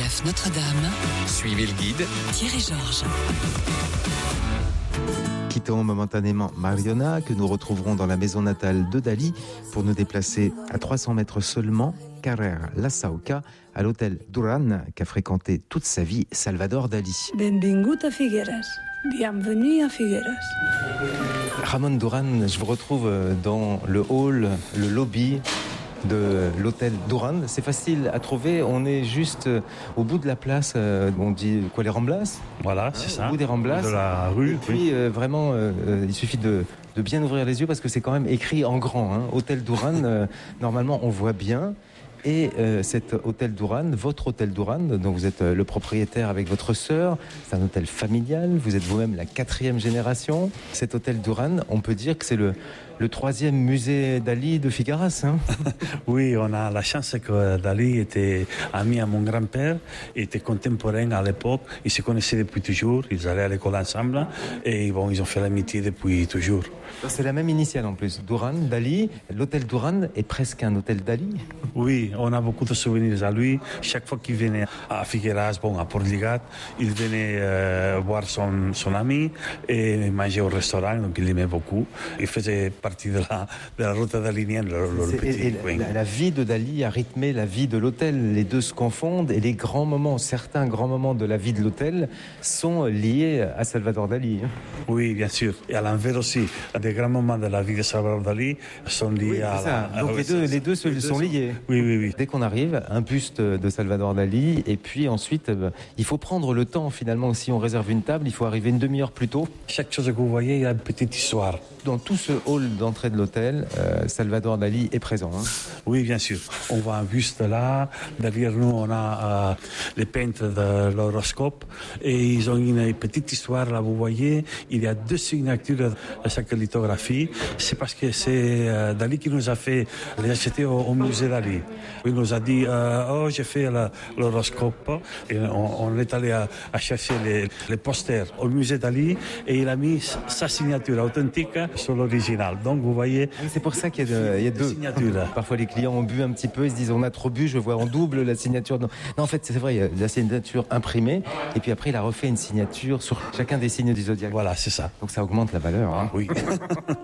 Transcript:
RCF Notre-Dame. Suivez le guide. Thierry Georges. Quittons momentanément Mariona, que nous retrouverons dans la maison natale de Dali, pour nous déplacer à 300 mètres seulement, Carrer La Sauca, à l'hôtel Duran, qu'a fréquenté toute sa vie Salvador Dali. Benvingut a Figueres. Bienvenue à Figueres. Ramon Duran, je vous retrouve dans le hall, le lobby de l'hôtel Duran. C'est facile à trouver, on est juste au bout de la place, on dit quoi, les Ramblas ? Voilà, c'est ça. Au bout des Ramblas. De la rue. Et puis vraiment, il suffit de bien ouvrir les yeux parce que c'est quand même écrit en grand. Hôtel Duran, normalement on voit bien. Et cet hôtel Duran, votre hôtel Duran, dont vous êtes le propriétaire avec votre sœur, c'est un hôtel familial, vous êtes vous-même la 4e génération. Cet hôtel Duran, on peut dire que c'est le 3e musée Dali de Figueras. Oui, on a la chance que Dali était ami à mon grand-père, il était contemporain à l'époque, ils se connaissaient depuis toujours, ils allaient à l'école ensemble et bon, ils ont fait l'amitié depuis toujours. C'est la même initiale en plus, Duran, Dali. L'hôtel Duran est presque un hôtel Dali. Oui, on a beaucoup de souvenirs à lui. Chaque fois qu'il venait à Figueras, à Portligat, il venait voir son ami et manger au restaurant, donc il aimait beaucoup. Il faisait partie de la route dalinienne, le petit coin. La vie de Dali a rythmé la vie de l'hôtel. Les deux se confondent et les grands moments, certains grands moments de la vie de l'hôtel sont liés à Salvador Dali. Oui, bien sûr. Et à l'envers aussi, des grands moments de la vie de Salvador Dali sont liés à ça. Donc les deux sont liés. Oui. Dès qu'on arrive, un buste de Salvador Dali, et puis ensuite, il faut prendre le temps finalement. Si on réserve une table, il faut arriver une demi-heure plus tôt. Chaque chose que vous voyez, il y a une petite histoire. Dans tout ce hall d'entrée de l'hôtel, Salvador Dali est présent. Oui, bien sûr. On voit un buste là. Derrière nous, on a les peintres de l'horoscope. Et ils ont une petite histoire là, vous voyez. Il y a 2 signatures à chaque lithographie. C'est parce que c'est Dali qui nous a fait les acheter au musée Dali. Il nous a dit j'ai fait l'horoscope. Et on est allé à chercher les posters au musée Dali. Et il a mis sa signature authentique sur l'original. Donc vous voyez. C'est pour ça qu'il y a deux signatures. Parfois les clients ont bu un petit peu, ils se disent on a trop bu, je vois en double la signature. Non, en fait c'est vrai, il y a la signature imprimée et puis après il a refait une signature sur chacun des signes du zodiaque. Voilà, c'est ça. Donc ça augmente la valeur. Oui.